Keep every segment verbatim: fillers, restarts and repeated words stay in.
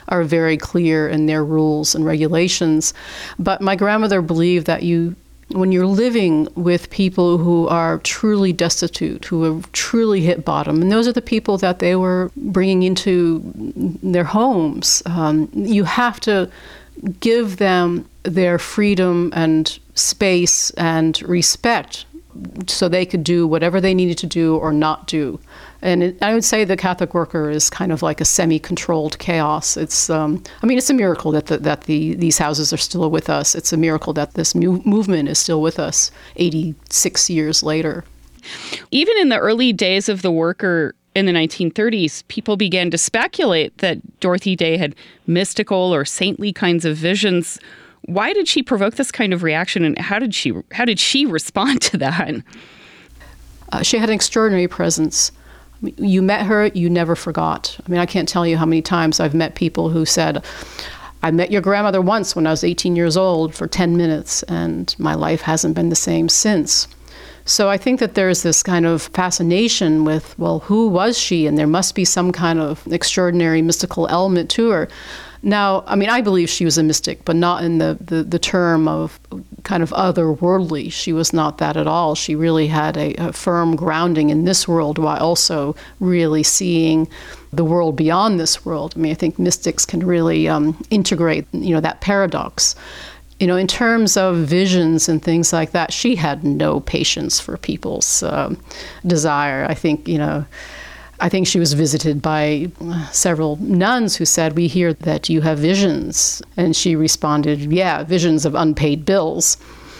are very clear in their rules and regulations. But my grandmother believed that you, when you're living with people who are truly destitute, who have truly hit bottom, and those are the people that they were bringing into their homes, um, you have to give them their freedom and space and respect so they could do whatever they needed to do or not do. And it, I would say the Catholic worker is kind of like a semi-controlled chaos. It's, um, I mean, it's a miracle that the, that the these houses are still with us. It's a miracle that this mu- movement is still with us eighty-six years later. Even in the early days of the worker in the nineteen thirties, people began to speculate that Dorothy Day had mystical or saintly kinds of visions. Why did she provoke this kind of reaction, and how did she how did she respond to that? Uh, she had an extraordinary presence. I mean, you met her, you never forgot. I mean, I can't tell you how many times I've met people who said, I met your grandmother once when I was eighteen years old for ten minutes, and my life hasn't been the same since. So I think that there's this kind of fascination with, well, who was she? And there must be some kind of extraordinary mystical element to her. Now, I mean, I believe she was a mystic, but not in the, the, the term of kind of otherworldly. She was not that at all. She really had a, a firm grounding in this world while also really seeing the world beyond this world. I mean, I think mystics can really um, integrate, you know, that paradox. You know, in terms of visions and things like that, she had no patience for people's um, desire. I think, you know, I think she was visited by several nuns who said, we hear that you have visions. And she responded, yeah, visions of unpaid bills.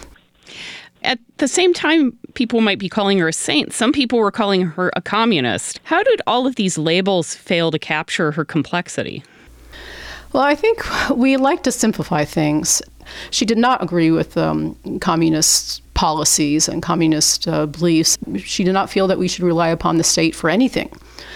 At the same time, people might be calling her a saint. Some people were calling her a communist. How did all of these labels fail to capture her complexity? Well, I think we like to simplify things. She did not agree with um, communist policies and communist uh, beliefs. She did not feel that we should rely upon the state for anything.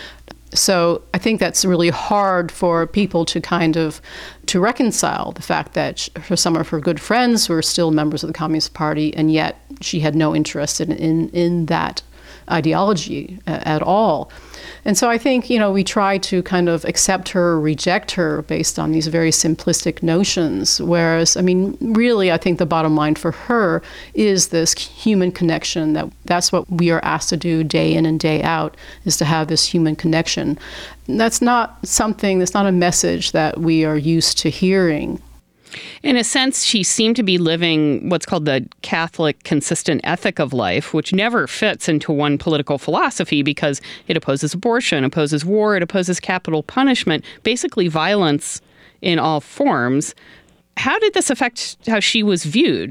So I think that's really hard for people to kind of to reconcile the fact that she, for some of her good friends were still members of the Communist Party, and yet she had no interest in in, in that ideology uh, at all. And so I think, you know, we try to kind of accept her or reject her based on these very simplistic notions. Whereas, I mean, really, I think the bottom line for her is this human connection. That that's what we are asked to do day in and day out, is to have this human connection. And that's not something, that's not a message that we are used to hearing. In a sense, she seemed to be living what's called the Catholic consistent ethic of life, which never fits into one political philosophy because it opposes abortion, opposes war, it opposes capital punishment, basically violence in all forms. How did this affect how she was viewed?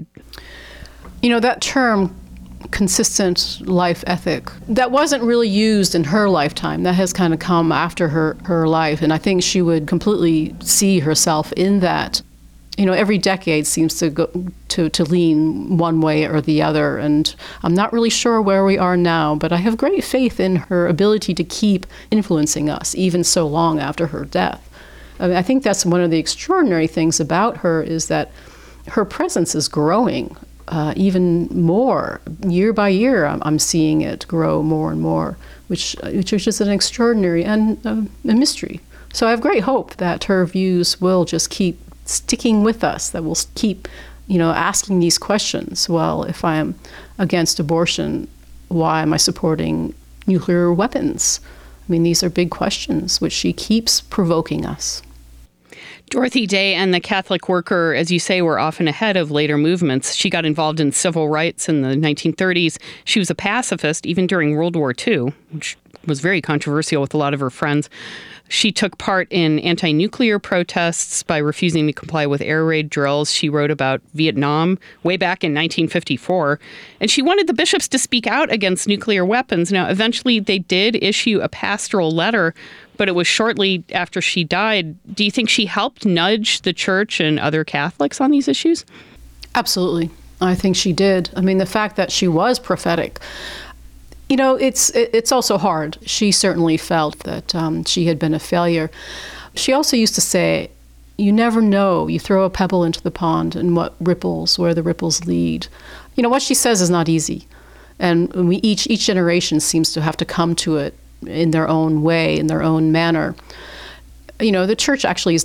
You know, that term, consistent life ethic, that wasn't really used in her lifetime. That has kind of come after her, her life, and I think she would completely see herself in that. You know, every decade seems to go to, to lean one way or the other, and I'm not really sure where we are now, but I have great faith in her ability to keep influencing us, even so long after her death. I mean, I think that's one of the extraordinary things about her, is that her presence is growing uh, even more. Year by year, I'm, I'm seeing it grow more and more, which, which is an extraordinary and uh, a mystery. So I have great hope that her views will just keep sticking with us, that we'll keep, you know, asking these questions. Well, if I am against abortion, why am I supporting nuclear weapons? I mean, these are big questions which she keeps provoking us. Dorothy Day and the Catholic worker, as you say, were often ahead of later movements. She got involved in civil rights in the nineteen thirties. She was a pacifist even during World War Two, which was very controversial with a lot of her friends. She took part in anti-nuclear protests by refusing to comply with air raid drills. She wrote about Vietnam way back in nineteen fifty-four. And she wanted the bishops to speak out against nuclear weapons. Now, eventually they did issue a pastoral letter, but it was shortly after she died. Do you think she helped nudge the church and other Catholics on these issues? Absolutely. I think she did. I mean, the fact that she was prophetic, you know, it's it's also hard. She certainly felt that um, she had been a failure. She also used to say, you never know. You throw a pebble into the pond and what ripples, where the ripples lead. You know, what she says is not easy. And we each each generation seems to have to come to it in their own way, in their own manner. You know, the church actually is